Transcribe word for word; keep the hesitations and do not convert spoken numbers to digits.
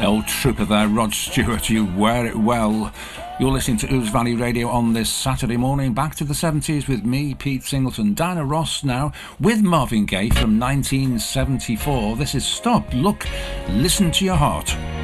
Old trooper there, Rod Stewart, you wear it well. You're listening to Ouse Valley Radio on this Saturday morning. Back to the seventies with me, Pete Singleton. Diana Ross now with Marvin Gaye from nineteen seventy-four. This is Stop, Look, Listen to Your Heart.